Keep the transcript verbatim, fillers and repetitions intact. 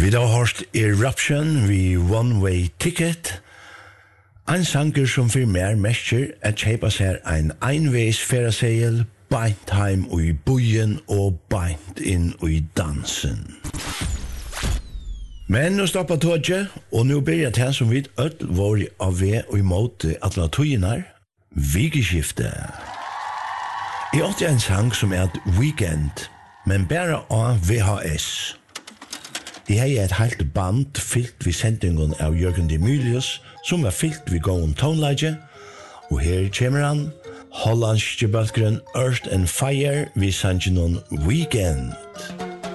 Vi har hørt Eruption vi One Way Ticket. En sanger som for mer mestjer at kjeipa seg en einveis ferasegel, beint heim ui buien og beint inn ui dansen. Men nå stoppa tåget, og nå blir det til som vidt ødel vår av ved og imot alle tøyenar, vikeskifte. Jeg åtte en sang som er et weekend, men bare av V H S. Jeg har et helt band fyllt vid sendingen av Jørgen Demilius, som er fyllt vid gåen tonelaget, og her kommer han, hollandske bølgeren Earth and Fire vid sendingen Weekend.